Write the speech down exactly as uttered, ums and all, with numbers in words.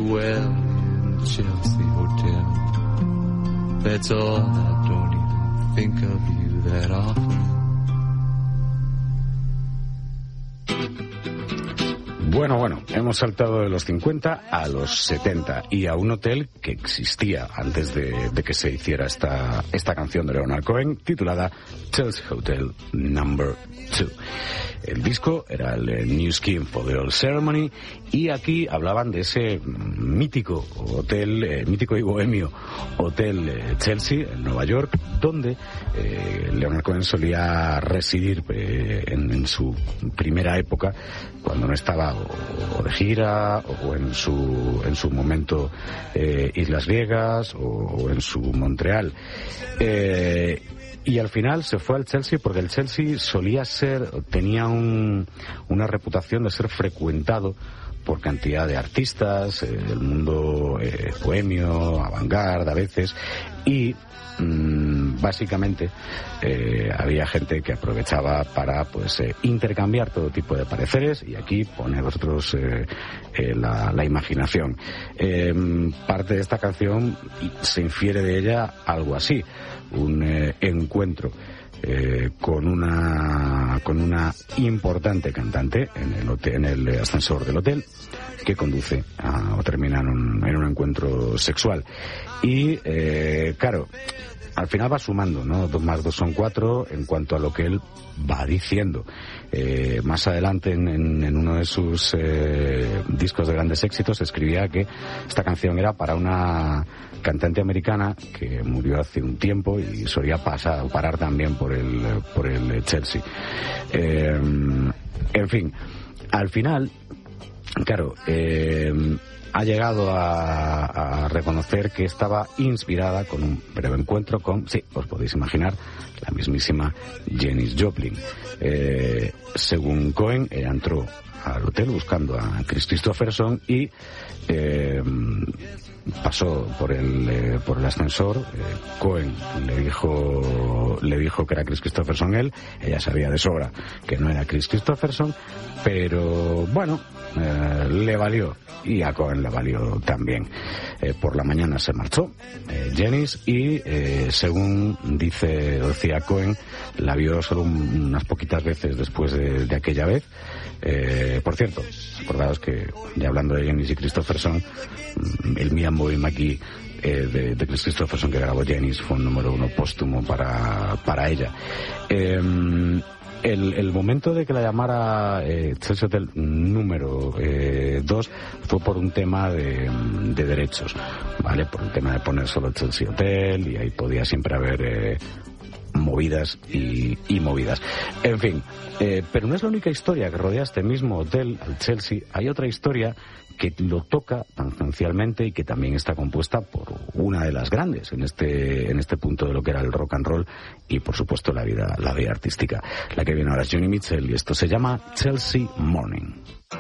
well in the Chelsea Hotel. That's all, I don't even think of you that often. Bueno, bueno, hemos saltado de los cincuenta a los setenta y a un hotel que existía antes de, de que se hiciera esta, esta canción de Leonard Cohen titulada Chelsea Hotel Number dos. El disco era el New Scheme for the Old Ceremony y aquí hablaban de ese mítico hotel, eh, mítico y bohemio Hotel eh, Chelsea en Nueva York, donde eh, Leonard Cohen solía residir eh, en, en su primera época, cuando no estaba o, o de gira o en su en su momento eh, Islas Griegas o, o en su Montreal. Eh, Y al final se fue al Chelsea porque el Chelsea solía ser, tenía un, una reputación de ser frecuentado por cantidad de artistas, eh, del mundo eh, bohemio, avant-garde a veces, y mmm, básicamente eh, había gente que aprovechaba para pues eh, intercambiar todo tipo de pareceres, y aquí pone vosotros eh, eh, la, la imaginación. Eh, parte de esta canción se infiere de ella algo así, un eh, encuentro eh, con una con una importante cantante en el hotel, en el ascensor del hotel, que conduce a, o termina en un, en un encuentro sexual. Y eh, claro, al final va sumando, ¿no? Dos más dos son cuatro en cuanto a lo que él va diciendo. Eh, más adelante en, en, en uno de sus eh, discos de grandes éxitos escribía que esta canción era para una cantante americana que murió hace un tiempo y solía pasar, parar también por el, por el Chelsea. Eh, en fin, al final, claro, eh, ha llegado a, a reconocer que estaba inspirada con un breve encuentro con, sí, os podéis imaginar, la mismísima Janis Joplin. Eh, según Cohen, ella entró al hotel buscando a Chris Christopherson y eh, pasó por el eh, por el ascensor. eh, Cohen le dijo le dijo que era Chris Christopherson él. Ella sabía de sobra que no era Chris Christopherson, pero bueno, eh, le valió, y a Cohen le valió también. Eh, por la mañana se marchó eh, Janis y eh, según dice decía Cohen, la vio solo un, unas poquitas veces después de, de aquella vez. Eh, por cierto, acordaos que, ya hablando de Janis y Christopherson, el Me and Bobby McGee eh, de, de Chris Christopherson que grabó Janis fue un número uno póstumo para, para ella. Eh, el, el momento de que la llamara eh, Chelsea Hotel número eh, dos fue por un tema de, de derechos, ¿vale? Por el tema de poner solo Chelsea Hotel, y ahí podía siempre haber eh, movidas y, y movidas. En fin, eh, pero no es la única historia que rodea este mismo hotel, al Chelsea. Hay otra historia que lo toca tangencialmente y que también está compuesta por una de las grandes en este en este punto de lo que era el rock and roll y, por supuesto, la vida la vida artística. La que viene ahora es Joni Mitchell y esto se llama Chelsea Morning.